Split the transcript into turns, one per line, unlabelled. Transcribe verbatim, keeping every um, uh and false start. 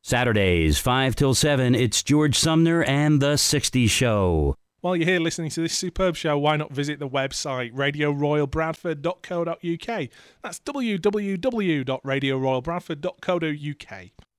Saturdays, five till seven, it's George Sumner and The sixties Show.
While you're here listening to this superb show, why not visit the website radio royal bradford dot co dot uk. That's w w w dot radio royal bradford dot co dot uk.